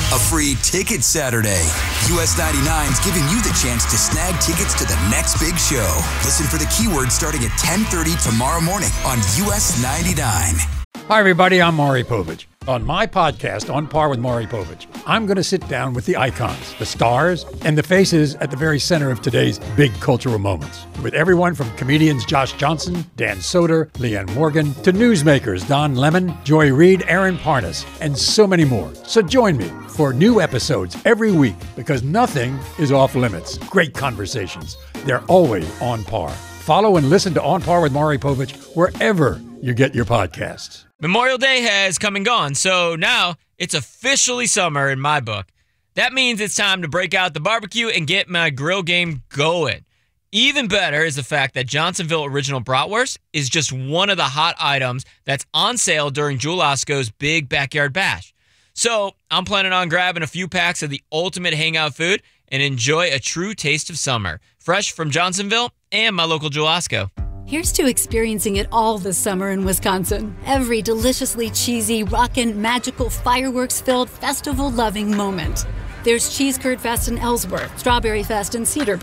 a free Ticket Saturday. US 99's giving you the chance to snag tickets to the next big show. Listen for the keyword starting at 10:30 tomorrow morning on US 99. Hi, everybody. I'm Maury Povich. On my podcast, On Par with Maury Povich, I'm going to sit down with the icons, the stars, and the faces at the very center of today's big cultural moments. With everyone from comedians Josh Johnson, Dan Soder, Leanne Morgan, to newsmakers Don Lemon, Joy Reid, Aaron Parnas, and so many more. So join me for new episodes every week because nothing is off limits. Great conversations. They're always on par. Follow and listen to On Par with Maury Povich wherever you get your podcasts. Memorial Day has come and gone, so now it's officially summer in my book. That means it's time to break out the barbecue and get my grill game going. Even better is the fact that Johnsonville Original Bratwurst is just one of the hot items that's on sale during Jewel Osco's Big Backyard Bash. So I'm planning on grabbing a few packs of the ultimate hangout food and enjoy a true taste of summer, fresh from Johnsonville and my local Jewel Osco. Here's to experiencing it all this summer in Wisconsin. Every deliciously cheesy, rockin', magical, fireworks-filled, festival-loving moment. There's Cheese Curd Fest in Ellsworth, Strawberry Fest in Cedarburg,